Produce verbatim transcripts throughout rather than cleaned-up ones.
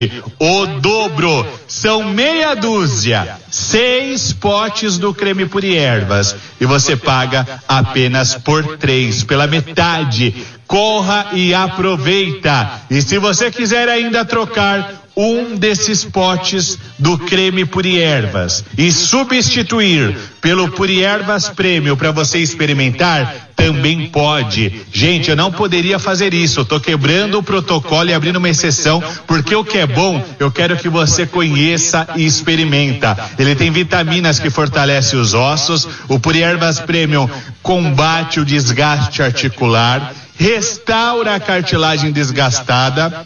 O dobro, são meia dúzia, seis potes do creme Puri Ervas e você paga apenas por três, pela metade. Corra e aproveita. E se você quiser ainda trocar um desses potes do creme Puri Ervas e substituir pelo Puri Ervas Premium para você experimentar, também pode. Gente, eu não poderia fazer isso, eu tô quebrando o protocolo e abrindo uma exceção, porque o que é bom, eu quero que você conheça e experimenta. Ele tem vitaminas que fortalecem os ossos, o Puri Ervas Premium combate o desgaste articular, restaura a cartilagem desgastada,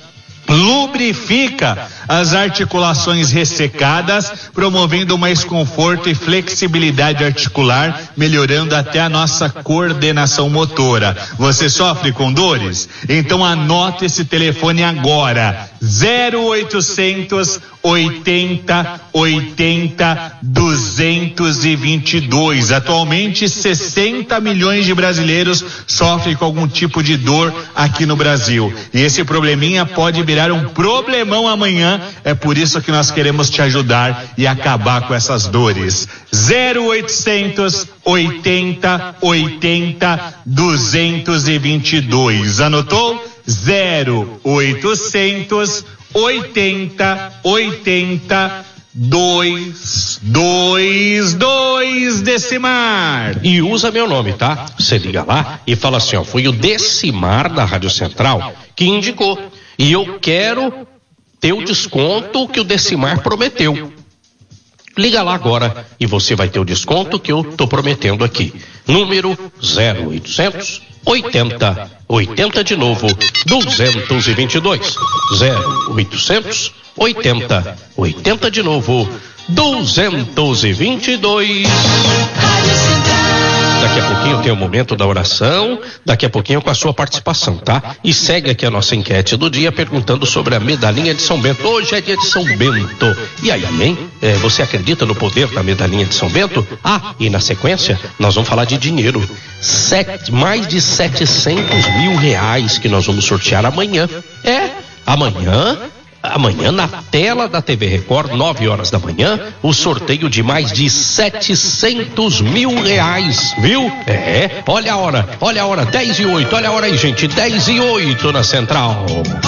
lubrifica as articulações ressecadas, promovendo mais conforto e flexibilidade articular, melhorando até a nossa coordenação motora. Você sofre com dores? Então anote esse telefone agora: zero oitocentos oitenta oitenta duzentos e vinte e dois. Atualmente sessenta milhões de brasileiros sofrem com algum tipo de dor aqui no Brasil. E esse probleminha pode virar um problemão amanhã. É por isso que nós queremos te ajudar e acabar com essas dores. zero oitocentos oitenta oitenta duzentos e vinte e dois. Anotou? zero oitocentos oitenta oitenta dois dois dois Decimar. E usa meu nome, tá? Você liga lá e fala assim, ó, foi o Decimar da Rádio Central que indicou. E eu quero ter o desconto que o Decimar prometeu. Liga lá agora e você vai ter o desconto que eu tô prometendo aqui. Número zero oitocentos oitenta oitenta de novo duzentos e vinte e dois. zero oitocentos oitenta oitenta de novo duzentos e vinte e dois. Daqui a pouquinho tem o momento da oração, daqui a pouquinho com a sua participação, tá? E segue aqui a nossa enquete do dia perguntando sobre a medalhinha de São Bento. Hoje é dia de São Bento. E aí, hein? É, você acredita no poder da medalhinha de São Bento? Ah, e na sequência, nós vamos falar de dinheiro. Sete, mais de setecentos mil reais que nós vamos sortear amanhã. É, amanhã... Amanhã, na tela da T V Record, nove horas da manhã, o sorteio de mais de setecentos mil reais, viu? É, olha a hora, olha a hora, dez e oito, olha a hora aí, gente, dez e oito na Central.